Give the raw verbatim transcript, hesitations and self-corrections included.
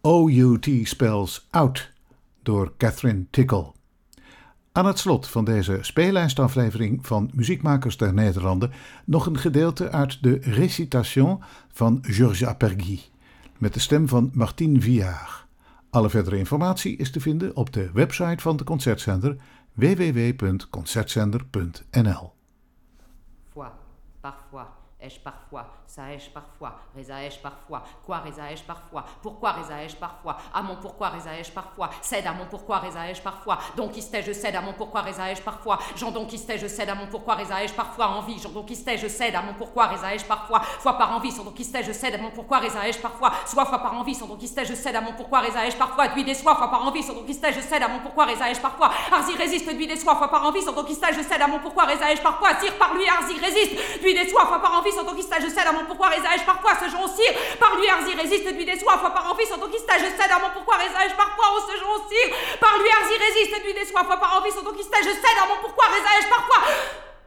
O U T spells out door Catherine Tickle. Aan het slot van deze speellijstaflevering van Muziekmakers der Nederlanden nog een gedeelte uit de Récitation van Georges Apergui met de stem van Martine Viard. Alle verdere informatie is te vinden op de website van de Concertzender w w w punt concertzender punt n l. Fois, parfois, ai-je parfois, ça ai-je parfois, reza ai-je parfois, quoi reza ai-je parfois, pourquoi reza ai-je parfois, à mon pourquoi reza ai-je parfois, cède à mon pourquoi reza ai-je parfois, donc istais je cède à mon pourquoi reza ai-je parfois, Jean donc istais je cède à mon pourquoi reza ai-je parfois, envie, Jean donc istais je cède à mon pourquoi reza ai-je parfois, fois par envie, sans donc istais je cède à mon pourquoi reza ai-je parfois, soit fois par envie, sans donc istais je cède à mon pourquoi reza ai-je parfois, duit des soies, fois par envie, sans donc istais je cède à mon pourquoi reza ai-je parfois, arzi résiste, duit des soies, fois par envie, sans donc istais je cède à mon pourquoi reza ai-je parfois, tire par lui, arzi résiste, duit des soies, fois par envie, sans donc istais je cède à mon pourquoi reza ai-je parfois, ce jonc cire, par lui arzi résiste, duit des soies, fois par envie, sans donc istais je cède à mon pourquoi reza ai-je parfois, oh ce jonc cire, par lui arzi résiste, duit des soies, fois par envie, sans donc istais je cède à mon pourquoi reza ai-je parfois.